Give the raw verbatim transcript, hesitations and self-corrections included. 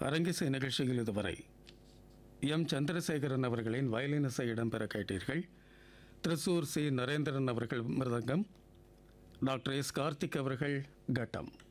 அரங்கிசை நிகழ்ச்சியில் இதுவரை எம் சந்திரசேகரன் அவர்களின் வயலினிசை இடம்பெற கேட்டீர்கள். திருசூர் சி நரேந்திரன் அவர்கள் மிருதங்கம், டாக்டர் எஸ் கார்த்திக் அவர்கள் கட்டம்.